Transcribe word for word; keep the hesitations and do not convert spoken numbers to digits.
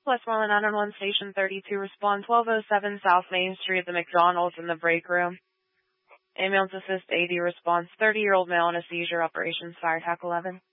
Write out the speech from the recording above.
Westmoreland nine one one Station thirty-two, respond twelve oh seven South Main Street at the McDonald's in the break room. Ambulance assist A D response, thirty-year-old male in a seizure, operations fire T A C eleven.